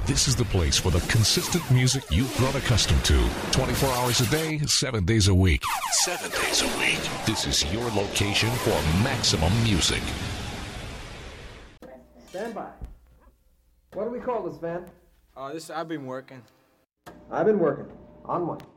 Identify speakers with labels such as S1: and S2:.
S1: This is the place for the consistent music you've grown accustomed to. 24 hours a day, 7 days a week. 7 days a week. This is your location for maximum music.
S2: Stand by. What do we call this, Van?
S3: I've been working.
S2: I've been working. On one.